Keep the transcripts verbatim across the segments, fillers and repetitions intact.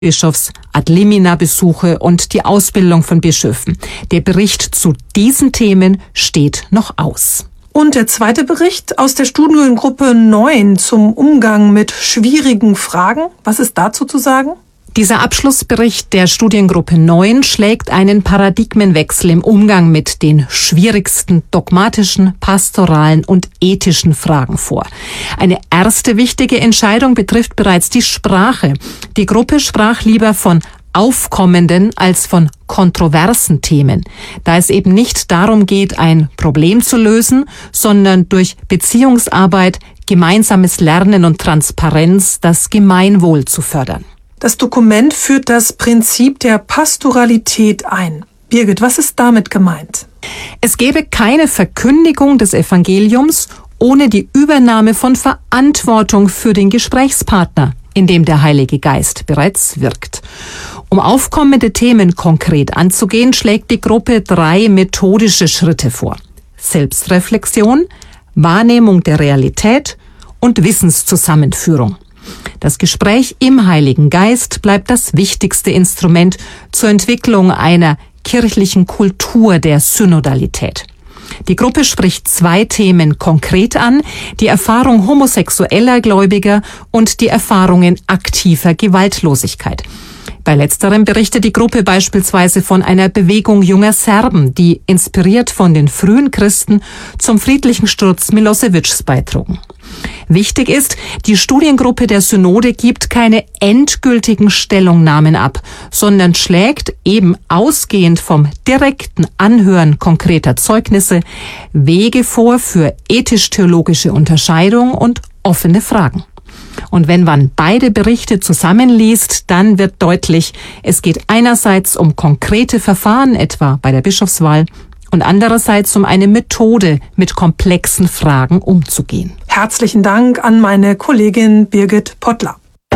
Bischofs ad limina Besuche und die Ausbildung von Bischöfen. Der Bericht zu diesen Themen steht noch aus. Und der zweite Bericht aus der Studiengruppe neun zum Umgang mit schwierigen Fragen. Was ist dazu zu sagen? Dieser Abschlussbericht der Studiengruppe neun schlägt einen Paradigmenwechsel im Umgang mit den schwierigsten dogmatischen, pastoralen und ethischen Fragen vor. Eine erste wichtige Entscheidung betrifft bereits die Sprache. Die Gruppe sprach lieber von aufkommenden als von kontroversen Themen, da es eben nicht darum geht, ein Problem zu lösen, sondern durch Beziehungsarbeit, gemeinsames Lernen und Transparenz das Gemeinwohl zu fördern. Das Dokument führt das Prinzip der Pastoralität ein. Birgit, was ist damit gemeint? Es gäbe keine Verkündigung des Evangeliums ohne die Übernahme von Verantwortung für den Gesprächspartner, in dem der Heilige Geist bereits wirkt. Um aufkommende Themen konkret anzugehen, schlägt die Gruppe drei methodische Schritte vor. Selbstreflexion, Wahrnehmung der Realität und Wissenszusammenführung. Das Gespräch im Heiligen Geist bleibt das wichtigste Instrument zur Entwicklung einer kirchlichen Kultur der Synodalität. Die Gruppe spricht zwei Themen konkret an: die Erfahrung homosexueller Gläubiger und die Erfahrungen aktiver Gewaltlosigkeit. Bei letzterem berichtet die Gruppe beispielsweise von einer Bewegung junger Serben, die inspiriert von den frühen Christen zum friedlichen Sturz Milosevic's beitrugen. Wichtig ist, die Studiengruppe der Synode gibt keine endgültigen Stellungnahmen ab, sondern schlägt eben ausgehend vom direkten Anhören konkreter Zeugnisse Wege vor für ethisch-theologische Unterscheidung und offene Fragen. Und wenn man beide Berichte zusammenliest, dann wird deutlich, es geht einerseits um konkrete Verfahren, etwa bei der Bischofswahl, und andererseits um eine Methode, mit komplexen Fragen umzugehen. Herzlichen Dank an meine Kollegin Birgit Pottler.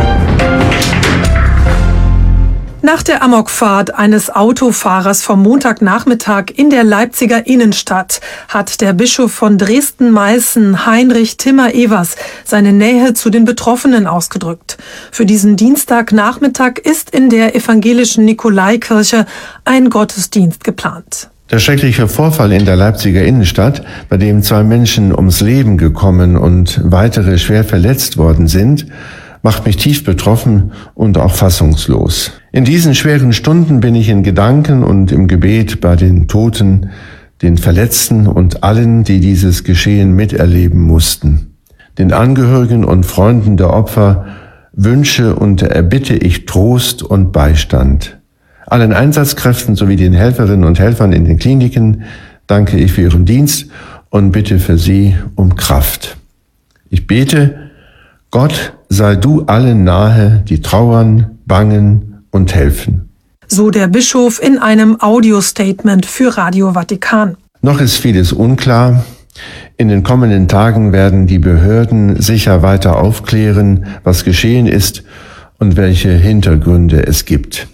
Nach der Amokfahrt eines Autofahrers vom Montagnachmittag in der Leipziger Innenstadt hat der Bischof von Dresden-Meißen, Heinrich Timmer-Evers, seine Nähe zu den Betroffenen ausgedrückt. Für diesen Dienstagnachmittag ist in der evangelischen Nikolaikirche ein Gottesdienst geplant. Der schreckliche Vorfall in der Leipziger Innenstadt, bei dem zwei Menschen ums Leben gekommen und weitere schwer verletzt worden sind, macht mich tief betroffen und auch fassungslos. In diesen schweren Stunden bin ich in Gedanken und im Gebet bei den Toten, den Verletzten und allen, die dieses Geschehen miterleben mussten. Den Angehörigen und Freunden der Opfer wünsche und erbitte ich Trost und Beistand. Allen Einsatzkräften sowie den Helferinnen und Helfern in den Kliniken danke ich für ihren Dienst und bitte für sie um Kraft. Ich bete, Gott, sei du allen nahe, die trauern, bangen und helfen. So der Bischof in einem Audiostatement für Radio Vatikan. Noch ist vieles unklar. In den kommenden Tagen werden die Behörden sicher weiter aufklären, was geschehen ist und welche Hintergründe es gibt.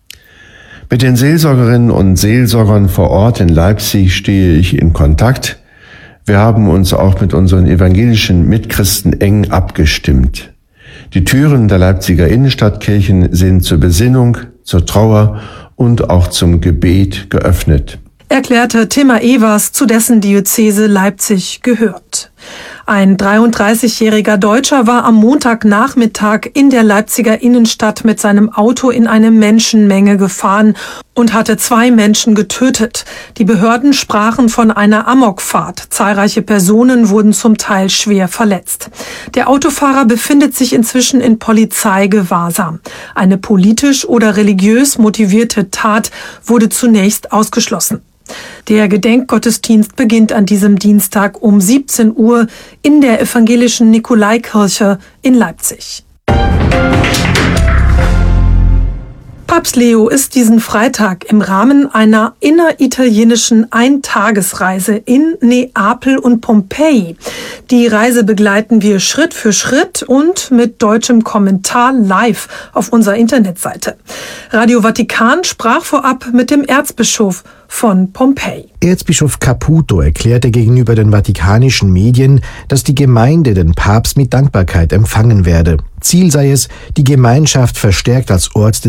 Mit den Seelsorgerinnen und Seelsorgern vor Ort in Leipzig stehe ich in Kontakt. Wir haben uns auch mit unseren evangelischen Mitchristen eng abgestimmt. Die Türen der Leipziger Innenstadtkirchen sind zur Besinnung, zur Trauer und auch zum Gebet geöffnet, erklärte Timmer-Evers, zu dessen Diözese Leipzig gehört. Ein dreiunddreißigjähriger Deutscher war am Montagnachmittag in der Leipziger Innenstadt mit seinem Auto in eine Menschenmenge gefahren und hatte zwei Menschen getötet. Die Behörden sprachen von einer Amokfahrt. Zahlreiche Personen wurden zum Teil schwer verletzt. Der Autofahrer befindet sich inzwischen in Polizeigewahrsam. Eine politisch oder religiös motivierte Tat wurde zunächst ausgeschlossen. Der Gedenkgottesdienst beginnt an diesem Dienstag um siebzehn Uhr in der evangelischen Nikolaikirche in Leipzig. Papst Leo ist diesen Freitag im Rahmen einer inneritalienischen Eintagesreise in Neapel und Pompeji. Die Reise begleiten wir Schritt für Schritt und mit deutschem Kommentar live auf unserer Internetseite. Radio Vatikan sprach vorab mit dem Erzbischof von Pompeji. Erzbischof Caputo erklärte gegenüber den vatikanischen Medien, dass die Gemeinde den Papst mit Dankbarkeit empfangen werde. Ziel sei es, die Gemeinschaft verstärkt als Ort